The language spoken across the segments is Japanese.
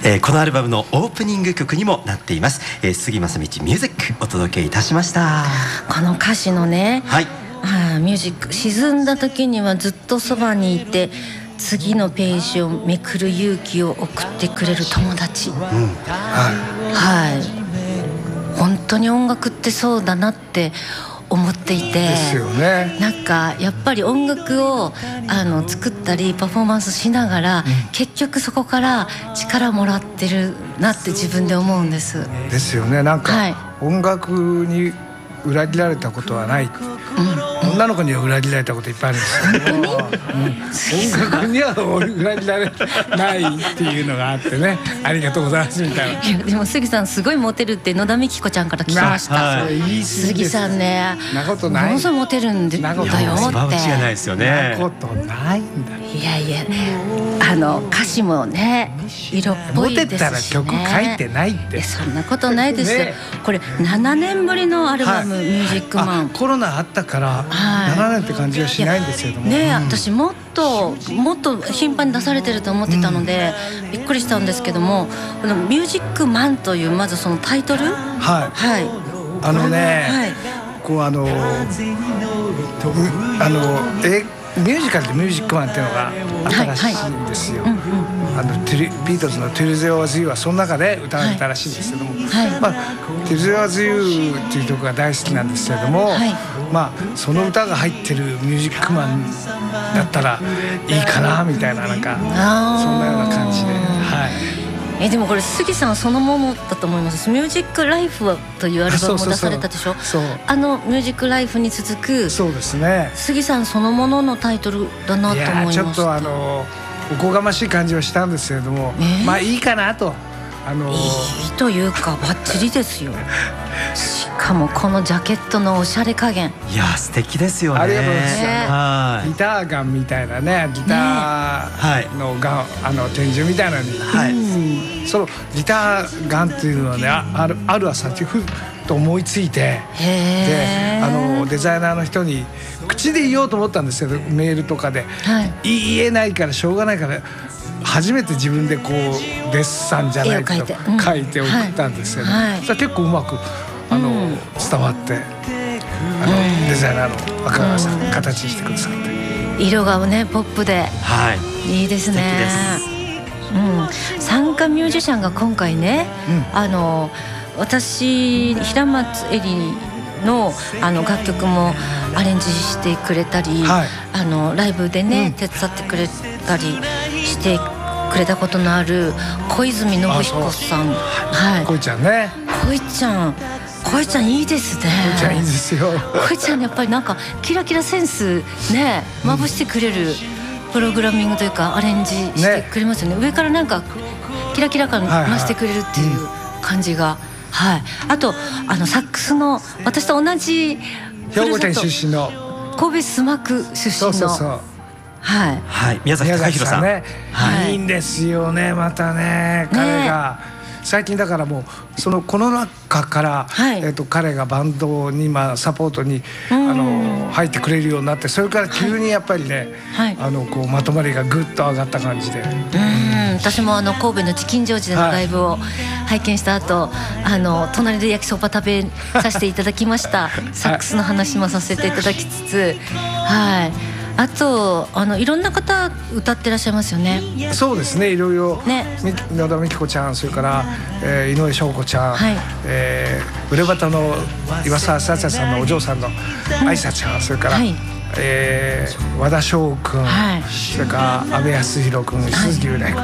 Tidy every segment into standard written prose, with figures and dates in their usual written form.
このアルバムのオープニング曲にもなっています、杉正道ミュージックお届けいたしました。 この歌詞のね、 はい、 ミュージック、沈んだ時にはずっとそばにいて次のページをめくる勇気を送ってくれる友達、はい、本当に音楽ってそうだなって思っていて、 ですよね。 なんかやっぱり音楽を作ったりパフォーマンスしながら、結局そこから力もらってるなって自分で思うんです。 ですよね。なんか、はい、音楽に裏切られたことはない、女の子には裏切られたこといっぱいあるんですよ、音楽には裏切られないっていうのがあってね、ありがとうございますみたいな。 いやでも杉さんすごいモテるって野田美希子ちゃんから聞きました。杉さんね、 なことない、 ものすごいモテるんだよって。 間違いないですよね。 なことないんだ。 いやいや、歌詞もね色っぽいですしね。 モテたら曲書いてないって。 そんなことないです、ね、これ7年ぶりのアルバム、ミュージックマン。 コロナあったから7年って感じはしないんですけどもね、私もっと頻繁に出されてると思ってたので、びっくりしたんですけども、ミュージックマンというまずそのタイトル、はい、 こうミュージカルでミュージックマンっていうのが新しいんですよ。ビートルズの Till There Was You はその中で歌われたらしいんですけども、Till There Was You っていう曲が大好きなんですけれども、その歌が入ってるミュージックマンだったらいいかなみたいな、なんかそんなような感じで、 でもこれ杉さんそのものだと思います。ミュージックライフというアルバムを出されたでしょ。ミュージックライフに続く、 そうですね、 杉さんそのもののタイトルだなと思いました。 ちょっとおこがましい感じはしたんですけれども、いいかなと。 いいというかバッチリですよ。しかもこのジャケットのおしゃれ加減、 いや素敵ですよね。 ありがとうございます。ギターガンみたいなね、ギターのガン、天井みたいなのに、そのギターガンっていうのはね、ある朝ふっと思いついて、でデザイナーの人に口で言おうと思ったんですけど、メールとかで、言えないからしょうがないから初めて自分でこうデッサンじゃないけど書いて送ったんですけど、それ結構うまく伝わって、デザイナーの赤川さんが形にしてくださって、 色がねポップで、いいですね。参加ミュージシャンが今回ね、私平松絵里の楽曲もアレンジしてくれたり、ライブでね、手伝ってくれたりしてくれたことのある小泉信彦さん、 恋ちゃんね、 恋ちゃんいいですね。 恋ちゃんいいですよ。 恋ちゃんやっぱりなんかキラキラセンスね、まぶしてくれるプログラミングというかアレンジしてくれますよね。上からなんかキラキラ感増してくれるっていう感じが、あとサックスの私と同じ兵庫県出身の神戸須磨区出身の宮崎貴弘さんね、いいんですよね。またね、彼が最近だからもうそのコロナ禍から、彼がバンドにサポートに入ってくれるようになって、それから急にやっぱりね、こうまとまりがぐっと上がった感じで、 私も神戸のチキンジョージでのライブを拝見した後、隣で焼きそば食べさせていただきました。サックスの話もさせていただきつつ、あといろんな方歌ってらっしゃいますよね。 そうですね、いろいろ、野田美希子ちゃん、それから井上翔子ちゃん、ウレバタの岩沢幸也さんのお嬢さんの愛沙ちゃん、それから和田翔くん、それから阿部康弘くん、鈴木優奈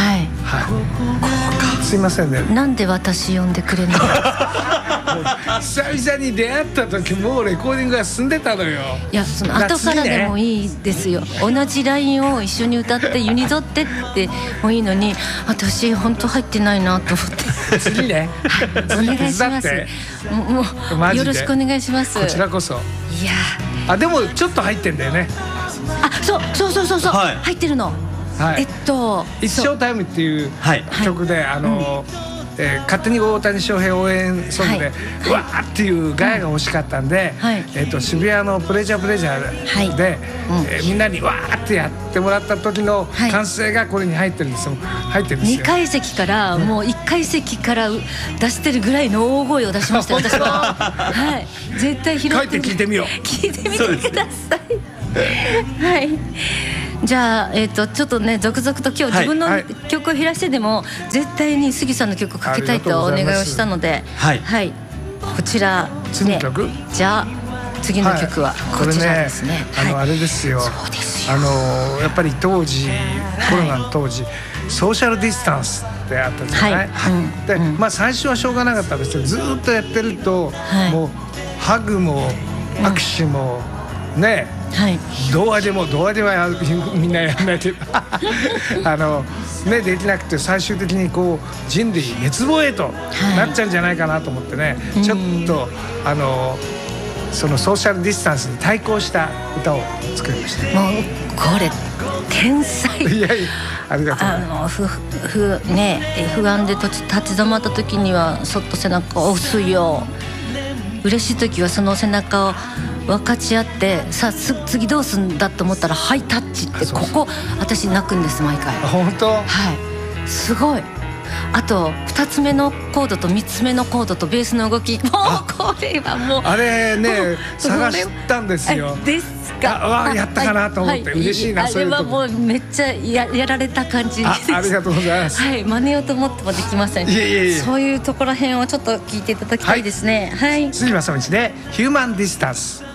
君、すいませんね、 なんで私呼んでくれない久々に出会った時もうレコーディングが進んでたのよ。 いや、その後からでもいいですよ。同じラインを一緒に歌ってユニゾってってもいいのに、私本当入ってないなと思って次ね、 お願いします。もうよろしくお願いします。 こちらこそ。 いやでもちょっと入ってんだよね。 そう、入ってるの。一生タイムっていう曲で勝手に大谷翔平応援ソングで、わーっていうガヤが欲しかったんで、渋谷のプレジャーで、みんなにわーってやってもらった時の歓声がこれに入ってるんですよ。 2階席からもう1階席から出してるぐらいの大声を出しましたよ私は。はい、絶対拾って帰って聞いてみよう。 聞いてみてください。はい。じゃあ、ちょっとね続々と今日自分の曲を減らしてでも絶対に杉さんの曲をかけたいとお願いをしたので、はい、こちら次の曲、 じゃあ次の曲はこちらですね。 あれですよ。 そうですよ。 やっぱり当時コロナの当時ソーシャルディスタンスってあったじゃない。で、最初はしょうがなかったんですけど、ずっとやってるともうハグも握手もね。童話ではみんなやらないでできなくて、最終的にこう人類滅亡へとなっちゃうんじゃないかなと思ってね、ちょっとそのソーシャルディスタンスに対抗した歌を作りました。 もうこれ天才。 いやいや、ありがとう。 不安で立ち止まった時にはそっと背中を押すよ。嬉しい時はその背中を分かち合って、さあ次どうすんだと思ったらハイタッチって、ここ私泣くんです毎回。 本当？ はい、すごい。あと2つ目のコードと3つ目のコードとベースの動き、もうこれはもうあれね探したんですよ。 ですか。 やったかなと思って嬉しいな。 あれはもうめっちゃ やられた感じです。 ありがとうございます。 はい、真似ようと思ってもできません。そういうところへんをちょっと聞いていただきたいですね。はい。 杉正道でヒューマンディスタンス。